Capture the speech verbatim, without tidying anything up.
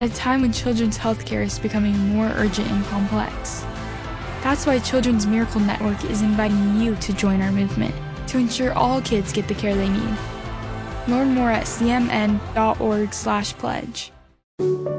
at a time when children's healthcare is becoming more urgent and complex. That's why Children's Miracle Network is inviting you to join our movement to ensure all kids get the care they need. Learn more at c m n dot org slash pledge.